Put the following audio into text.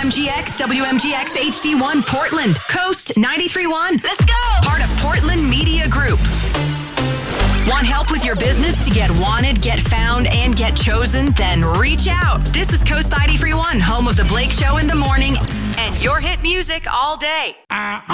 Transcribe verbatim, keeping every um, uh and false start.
M G X, W M G X H D one Portland, Coast ninety-three point one. Let's go! Part of Portland Media Group. Want help with your business to get wanted, get found, and get chosen? Then reach out. This is Coast ninety-three point one, home of The Blake Show in the morning, and your hit music all day. Uh,